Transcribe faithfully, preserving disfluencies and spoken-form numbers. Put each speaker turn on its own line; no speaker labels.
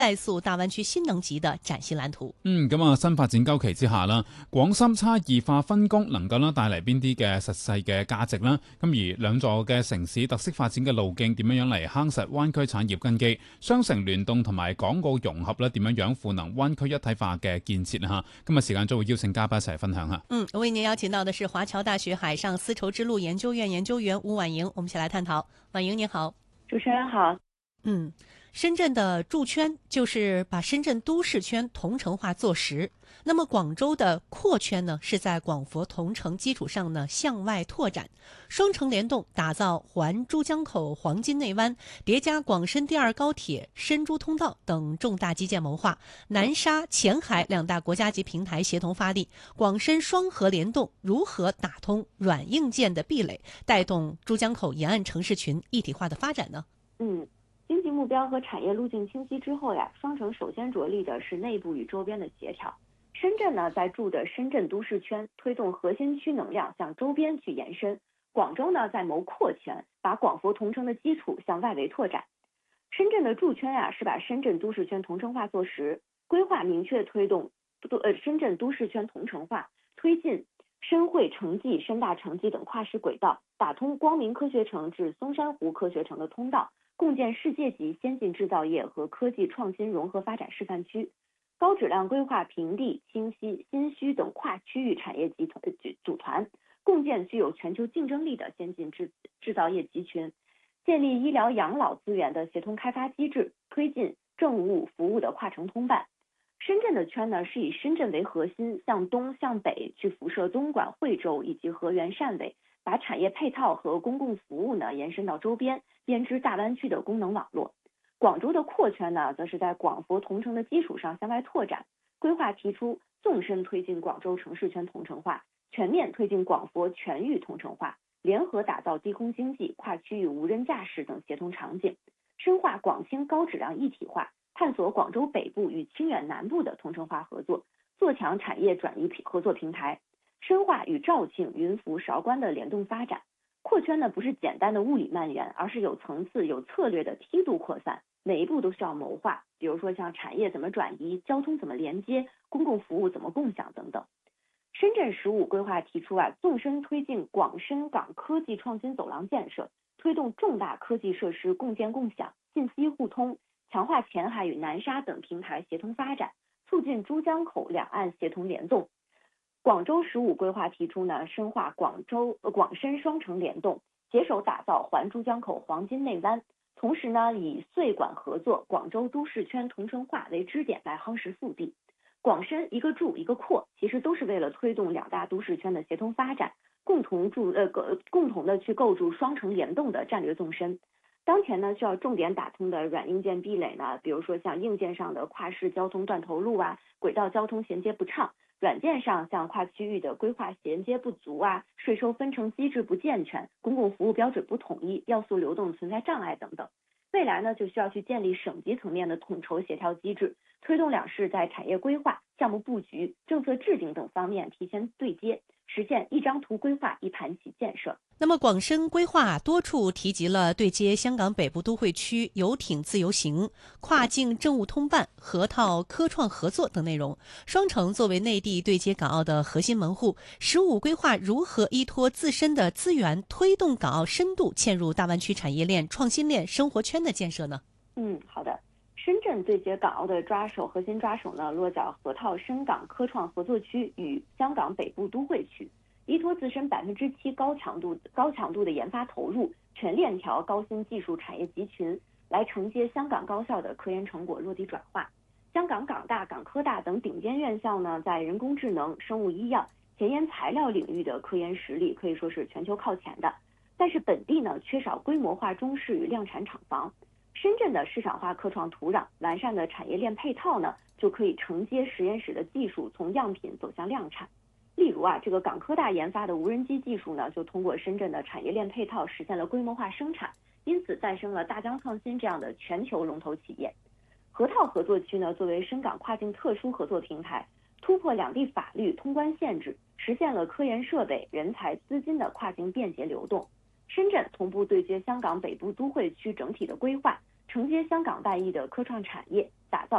带塑大灣區新能級的嶄新藍圖。
嗯，咁啊，新發展週期之下啦，廣深差異化分工能夠咧帶嚟邊啲嘅實際嘅價值啦？咁而兩座嘅城市特色發展嘅路徑點樣樣嚟夯實灣區產業根基？雙城聯動同埋港澳融合咧點樣樣賦能灣區一體化嘅建設啊？今日時間就會邀請嘉賓一齊分享下。
嗯，為您邀請到的是華僑大學海上絲綢之路研究院研究員吳婉瑩，我們一起來探討。婉瑩您好。
主持人好。
嗯，深圳的駐圈就是把深圳都市圈同城化做實，那麼廣州的擴圈呢，是在廣佛同城基礎上呢向外拓展，雙城聯動打造環珠江口黃金內灣，疊加廣深第二高鐵深珠通道等重大基建謀劃，南沙前海兩大國家級平台協同發力，廣深雙河聯動如何打通軟硬件的壁壘，帶動珠江口沿岸城市群一體化的發展呢？
嗯。經濟目標和產業路徑清晰之後呀，雙城首先着力的是內部與周邊的協調。深圳呢，在駐的深圳都市圈推動核心區能量向周邊去延伸；廣州呢，在謀擴圈，把廣佛同城的基礎向外圍拓展。深圳的駐圈呀，是把深圳都市圈同城化做實，規劃明確推動呃深圳都市圈同城化，推進深匯城際、深大城際等跨市軌道，打通光明科學城至松山湖科學城的通道，共建世界級先進製造業和科技創新融合發展示範區，高質量規劃平地、清溪、新區等跨區域產業集團組團，共建具有全球競爭力的先進製製造業集群，建立醫療養老資源的協同開發機制，推進政務服務的跨城通辦。深圳的圈呢，是以深圳為核心，向東向北去輻射東莞、惠州以及河源汕尾，把產業配套和公共服務呢延伸到周邊，編織大灣區的功能網絡。廣州的擴圈呢，則是在廣佛同城的基礎上向外拓展，規劃提出縱深推進廣州城市圈同城化，全面推進廣佛全域同城化，聯合打造低空經濟、跨區域無人駕駛等協同場景，深化廣清高質量一體化，探索廣州北部與清遠南部的同城化合作，做強產業轉移合作平台，深化與肇慶、雲浮、韶關的聯動發展。擴圈呢，不是簡單的物理蔓延，而是有層次、有策略的梯度擴散，每一步都需要謀劃。比如說像產業怎麼轉移、交通怎麼連接、公共服務怎麼共享等等。深圳十五規劃提出啊，縱深推進廣深港科技創新走廊建設，推動重大科技設施共建共享、信息互通，強化前海與南沙等平台協同發展，促進珠江口兩岸協同聯動。廣州十五規劃提出呢，深化廣州、呃、廣深雙城聯動，攜手打造環珠江口黃金內灣。同時呢，以穗莞合作、廣州都市圈同城化為支點來夯實腹地。廣深一個駐一個擴，其實都是為了推動兩大都市圈的協同發展，共同築呃共同的去構築雙城聯動的戰略縱深。當前呢，需要重點打通的軟硬件壁壘呢，比如說像硬件上的跨市交通斷頭路啊，軌道交通銜接不暢；軟件上像跨區域的規劃銜接不足啊，稅收分成機制不健全，公共服務標準不統一，要素流動存在障礙等等。未來呢，就需要去建立省級層面的統籌協調機制，推動兩市在產業規劃、項目佈局、政策制定等方面提前對接，實現一張圖規劃一盤棋建設。
那麼廣深規劃多處提及了對接香港北部都會區遊艇自由行、跨境政務通辦、河套科創合作等內容。雙城作為內地對接港澳的核心門戶，十五規劃如何依託自身的資源，推動港澳深度嵌入大灣區產業鏈、創新鏈、生活圈的建設呢？
嗯，好的。深圳對接港澳的抓手核心抓手呢，落腳河套深港科創合作區與香港北部都會區。依託自身百分之七高強度高強度的研發投入，全鏈條高新技術產業集群，來承接香港高校的科研成果落地轉化。香港港大、港科大等頂尖院校呢，在人工智能、生物醫藥、前沿材料領域的科研實力可以說是全球靠前的。但是本地呢，缺少規模化中試與量產廠房。深圳的市場化科創土壤、完善的產業鏈配套呢，就可以承接實驗室的技術從樣品走向量產。例如啊，這個港科大研發的無人機技術呢，就通過深圳的產業鏈配套實現了規模化生產，因此誕生了大疆創新這樣的全球龍頭企業。河套合作區呢，作為深港跨境特殊合作平台，突破兩地法律通關限制，實現了科研設備、人才、資金的跨境便捷流動。深圳同步對接香港北部都會區整體的規劃， 承接香港外溢的科创产业，打造